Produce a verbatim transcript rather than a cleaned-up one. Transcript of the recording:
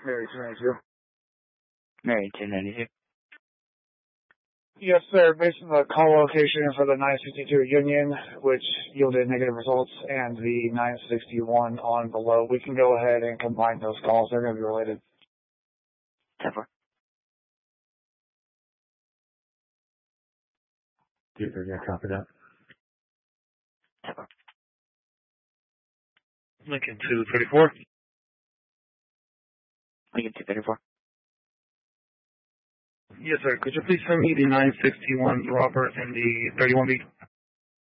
Mary two ninety-two. Mary two ninety-two. Yes, sir. Based on the call location for the nine sixty-two Union, which yielded negative results, and the nine sixty-one on below, we can go ahead and combine those calls. They're going to be related. ten four. two thirty, I copy that. ten four. Lincoln two thirty-four. Lincoln two thirty-four. Yes, sir. Could you please send me the nine sixty-one Robert and the thirty-one B?